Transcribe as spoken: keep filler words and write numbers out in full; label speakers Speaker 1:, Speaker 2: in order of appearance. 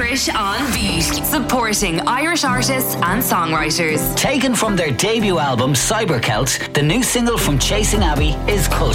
Speaker 1: Irish on Beat, supporting Irish artists and songwriters.
Speaker 2: Taken from their debut album Cybercelt, the new single from Chasing Abbey is Culture.